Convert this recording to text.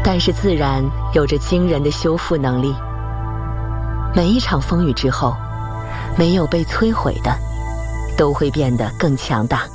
但是自然有着惊人的修复能力。每一场风雨之后，没有被摧毁的，都会变得更强大。